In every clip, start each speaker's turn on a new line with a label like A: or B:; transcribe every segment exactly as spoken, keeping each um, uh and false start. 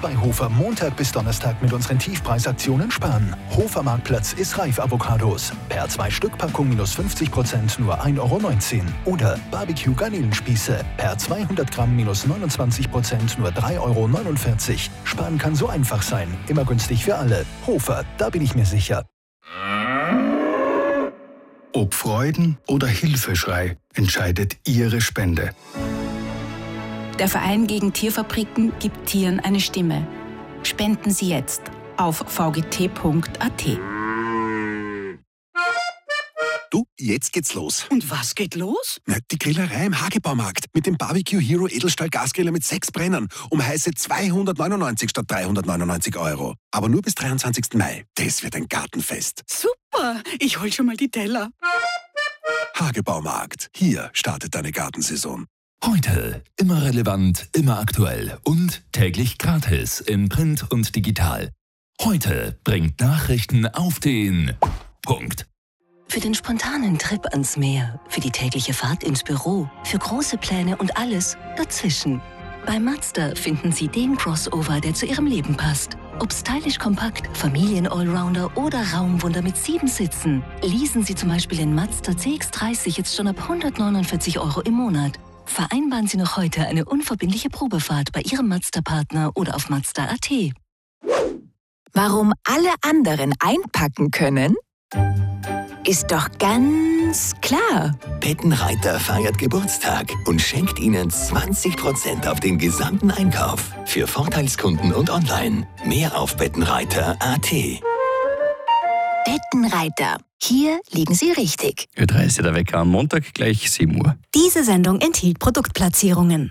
A: bei Hofer Montag bis Donnerstag mit unseren Tiefpreisaktionen sparen. Hofer Marktplatz ist reif Avocados. Per zwei Stück Packung minus fünfzig Prozent nur ein Euro neunzehn. Oder Barbecue Garnelenspieße. Per zweihundert Gramm minus neunundzwanzig Prozent nur drei Euro neunundvierzig. Sparen kann so einfach sein. Immer günstig für alle. Hofer, da bin ich mir sicher.
B: Ob Freuden oder Hilfeschrei, entscheidet Ihre Spende.
C: Der Verein gegen Tierfabriken gibt Tieren eine Stimme. Spenden Sie jetzt auf v g t punkt a t.
D: Du, jetzt geht's los.
E: Und was geht los?
D: Na, die Grillerei im Hagebaumarkt mit dem Barbecue Hero Edelstahl Gasgriller mit sechs Brennern um heiße zweihundertneunundneunzig statt dreihundertneunundneunzig Euro. Aber nur bis dreiundzwanzigsten Mai. Das wird ein Gartenfest.
E: Super, ich hol schon mal die Teller.
D: Hagebaumarkt. Hier startet deine Gartensaison.
F: Heute immer relevant, immer aktuell und täglich gratis in Print und digital. Heute bringt Nachrichten auf den Punkt.
G: Für den spontanen Trip ans Meer, für die tägliche Fahrt ins Büro, für große Pläne und alles dazwischen. Bei Mazda finden Sie den Crossover, der zu Ihrem Leben passt. Ob stylisch kompakt, Familien-Allrounder oder Raumwunder mit sieben Sitzen. Leasen Sie zum Beispiel den Mazda C X dreißig jetzt schon ab hundertneunundvierzig Euro im Monat. Vereinbaren Sie noch heute eine unverbindliche Probefahrt bei Ihrem Mazda-Partner oder auf Mazda punkt a t.
H: Warum alle anderen einpacken können? Ist doch ganz klar.
I: Bettenreiter feiert Geburtstag und schenkt Ihnen zwanzig Prozent auf den gesamten Einkauf. Für Vorteilskunden und online. Mehr auf bettenreiter punkt a t.
H: Bettenreiter. Hier liegen Sie richtig.
J: Ö drei ist ja der Wecker am Montag, gleich sieben Uhr.
K: Diese Sendung enthielt Produktplatzierungen.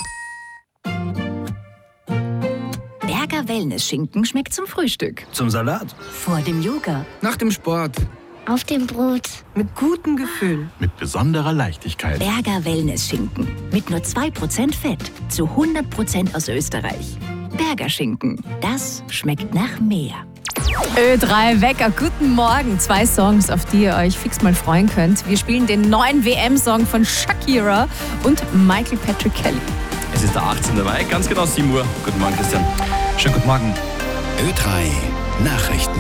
H: Berger Wellness-Schinken schmeckt zum Frühstück.
L: Zum Salat.
H: Vor dem Yoga.
L: Nach dem Sport.
M: Auf dem Brot.
N: Mit gutem Gefühl.
O: Mit besonderer Leichtigkeit.
H: Berger Wellness-Schinken. Mit nur zwei Prozent Fett. Zu hundert Prozent aus Österreich. Berger Schinken. Das schmeckt nach mehr.
P: Ö drei Wecker, guten Morgen. Zwei Songs, auf die ihr euch fix mal freuen könnt. Wir spielen den neuen W M-Song von Shakira und Michael Patrick Kelly.
J: Es ist der achtzehnte Mai, ganz genau sieben Uhr. Guten Morgen, Christian.
Q: Schönen guten Morgen. Ö drei Nachrichten.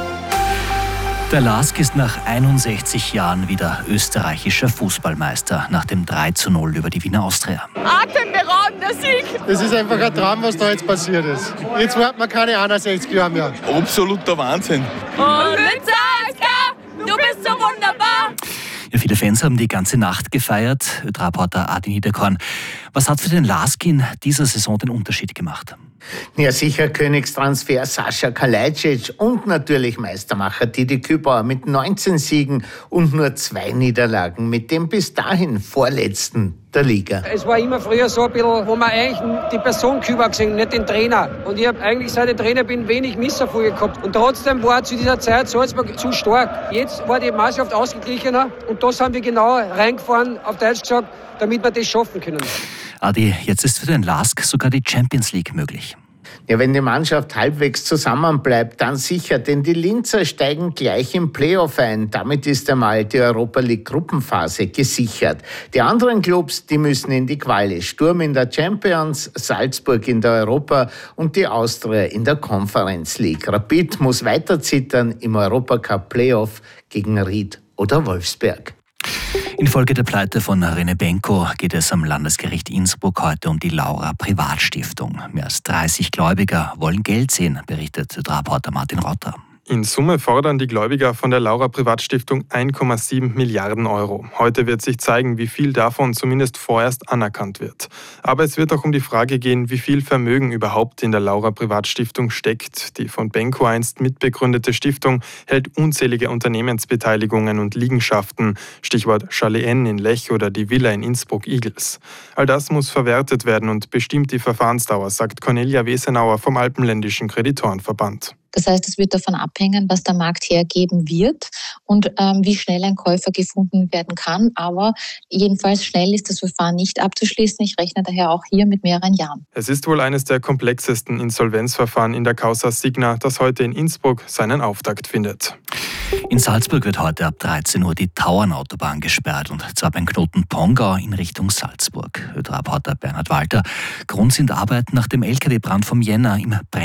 Q: Der LASK ist nach einundsechzig Jahren wieder österreichischer Fußballmeister nach dem drei zu null über die Wiener Austria.
R: Atemberaubender Sieg!
S: Es ist einfach ein Traum, was da jetzt passiert ist. Jetzt warten wir keine einundsechzig Jahre mehr.
O: Absoluter Wahnsinn.
R: Und Lützer, du bist so wunderbar!
Q: Ja, viele Fans haben die ganze Nacht gefeiert. Ö drei Reporter Adi Niederkorn. Was hat für den LASK in dieser Saison den Unterschied gemacht?
T: Ja, sicher Königstransfer Sascha Kalajdzic und natürlich Meistermacher Didi Kübauer mit neunzehn Siegen und nur zwei Niederlagen mit dem bis dahin vorletzten der Liga.
U: Es war immer früher so ein bisschen, wo man eigentlich die Person Kübauer gesehen, nicht den Trainer. Und ich habe eigentlich, seit ich Trainer bin, wenig Misserfolge gehabt. Und trotzdem war zu dieser Zeit Salzburg zu stark. Jetzt war die Mannschaft ausgeglichener und das haben wir genau reingefahren, auf Deutsch gesagt, damit wir das schaffen können.
Q: Adi, jetzt ist für den LASK sogar die Champions League möglich.
T: Ja, wenn die Mannschaft halbwegs zusammenbleibt, dann sicher, denn die Linzer steigen gleich im Playoff ein. Damit ist einmal die Europa League Gruppenphase gesichert. Die anderen Clubs, die müssen in die Quali. Sturm in der Champions, Salzburg in der Europa und die Austria in der Conference League. Rapid muss weiter zittern im Europacup Playoff gegen Ried oder Wolfsberg.
Q: Infolge der Pleite von René Benko geht es am Landesgericht Innsbruck heute um die Laura Privatstiftung. Mehr als dreißig Gläubiger wollen Geld sehen, berichtet Reporter Martin Rotter.
V: In Summe fordern die Gläubiger von der Laura Privatstiftung eins Komma sieben Milliarden Euro. Heute wird sich zeigen, wie viel davon zumindest vorerst anerkannt wird. Aber es wird auch um die Frage gehen, wie viel Vermögen überhaupt in der Laura Privatstiftung steckt. Die von Benko einst mitbegründete Stiftung hält unzählige Unternehmensbeteiligungen und Liegenschaften, Stichwort Chalet N in Lech oder die Villa in Innsbruck-Igels. All das muss verwertet werden und bestimmt die Verfahrensdauer, sagt Cornelia Wesenauer vom Alpenländischen Kreditorenverband.
W: Das heißt, es wird davon abhängen, was der Markt hergeben wird und ähm, wie schnell ein Käufer gefunden werden kann. Aber jedenfalls schnell ist das Verfahren nicht abzuschließen. Ich rechne daher auch hier mit mehreren Jahren.
V: Es ist wohl eines der komplexesten Insolvenzverfahren in der Causa Signa, das heute in Innsbruck seinen Auftakt findet.
Q: In Salzburg wird heute ab dreizehn Uhr die Tauernautobahn gesperrt, und zwar beim Knoten Pongau in Richtung Salzburg. Reporter Bernhard Walter. Grund sind Arbeiten nach dem L K W-Brand vom Jänner im Brenn